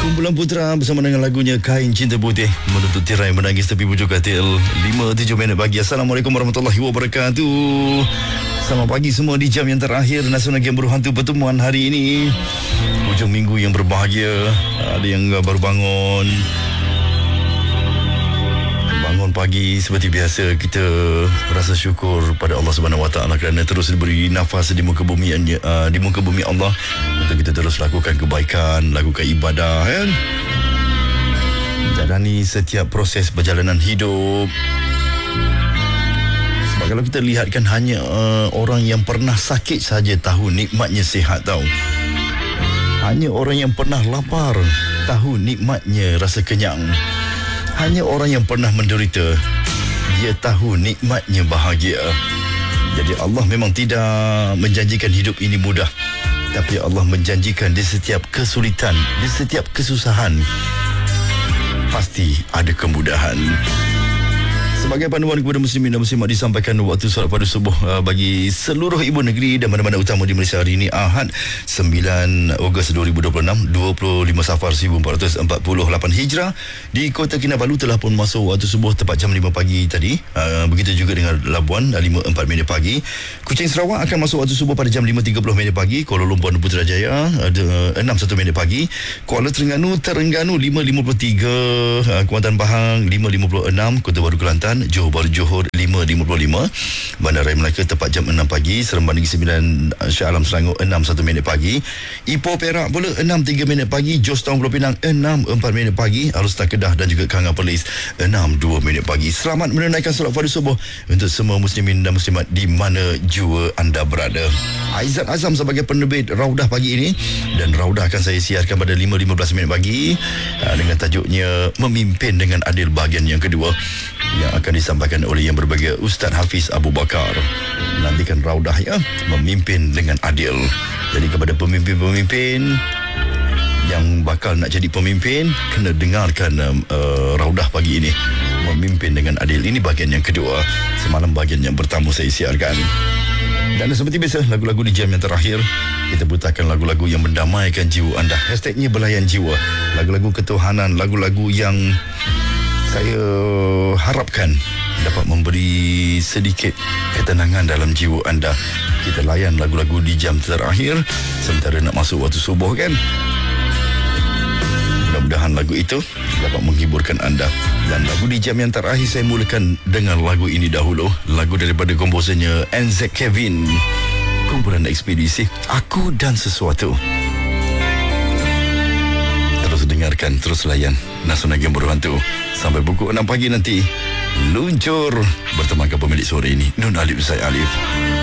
Kumpulan Putra bersama dengan lagunya Kain Cinta Putih menuntut tirai menangis tepi bujur katil. 5-7 minit pagi. Assalamualaikum warahmatullahi wabarakatuh. Selamat pagi semua di jam yang terakhir Nasional Game Berhantu pertemuan hari ini. Hujung minggu yang berbahagia. Ada yang baru bangun pagi seperti biasa. Kita rasa syukur pada Allah Subhanahu Wa Taala kerana terus diberi nafas di muka bumi Allah untuk kita terus lakukan kebaikan, lakukan ibadah, kan? Jalani setiap proses perjalanan hidup. Sebab kalau kita lihat kan hanya orang yang pernah sakit saja tahu nikmatnya sihat, tahu. Hanya orang yang pernah lapar tahu nikmatnya rasa kenyang. Hanya orang yang pernah menderita, dia tahu nikmatnya bahagia. Jadi Allah memang tidak menjanjikan hidup ini mudah, tapi Allah menjanjikan di setiap kesulitan, di setiap kesusahan, pasti ada kemudahan. Sebagai panduan kepada muslimin dan muslimat, disampaikan waktu solat pada subuh bagi seluruh ibu negeri dan mana-mana utama di Malaysia hari ini, Ahad 9 Ogos 2026, 25 Safar 1448 Hijrah. Di Kota Kinabalu telah pun masuk waktu subuh tepat jam 5 pagi tadi. Begitu juga dengan Labuan 5.4 minit pagi. Kuching Sarawak akan masuk waktu subuh pada jam 5.30 minit pagi. Kuala Lumpur dan Putrajaya 6.1 minit pagi. Kuala Terengganu 5.53. Kuantan Pahang 5.56. Kota Baru Kelantan, Johor Bahru Johor 5.55. Bandaraya Melaka tepat jam 6 pagi. Seremban Negeri Sembilan Shah Alam Selangor 6.1 minit pagi. Ipoh Perak pula 6.3 minit pagi. Jos Taung Pulau Pinang 6.4 minit pagi. Alustar Kedah dan juga Kanga Perlis 6.2 minit pagi. Selamat menunaikan solat fardu subuh untuk semua muslimin dan muslimat di mana jua anda berada. Aizat Azam sebagai penerbit Raudah pagi ini, dan Raudah akan saya siarkan pada 5.15 minit pagi dengan tajuknya Memimpin dengan Adil bahagian yang kedua, yang akan disampaikan oleh yang berbahagia Ustaz Hafiz Abu Bakar. Nantikan Raudah, ya, Memimpin dengan Adil. Jadi kepada pemimpin-pemimpin yang bakal nak jadi pemimpin, kena dengarkan Raudah pagi ini, Memimpin dengan Adil. Ini bahagian yang kedua. Semalam bahagian yang pertama saya siarkan. Dan seperti biasa, lagu-lagu di jam yang terakhir kita putarkan lagu-lagu yang mendamaikan jiwa anda. Hashtagnya Belayan Jiwa. Lagu-lagu ketuhanan, lagu-lagu yang saya harapkan dapat memberi sedikit ketenangan dalam jiwa anda. Kita layan lagu-lagu di jam terakhir sementara nak masuk waktu subuh, kan? Mudah-mudahan lagu itu dapat menghiburkan anda. Dan lagu di jam yang terakhir saya mulakan dengan lagu ini dahulu. Lagu daripada komposernya NZ Kevin, kumpulan Ekspedisi, Aku dan Sesuatu. Terus dengarkan, terus layan Nasional Game Berhantu sampai pukul 6 pagi nanti. Luncur bertemankan pemilik sore ini, Nun Alif Zaid Alif.